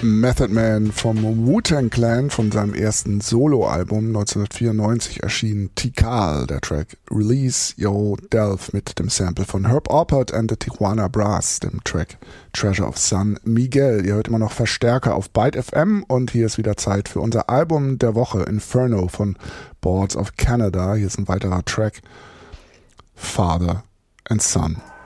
Method Man vom Wu-Tang Clan von seinem ersten Soloalbum 1994 erschien Tikal, der Track Release Yo Delve mit dem Sample von Herb Alpert and the Tijuana Brass, dem Track Treasure of San Miguel. Ihr hört immer noch Verstärker auf Byte FM und hier ist wieder Zeit für unser Album der Woche Inferno von Boards of Canada. Hier ist ein weiterer Track, Father and Son.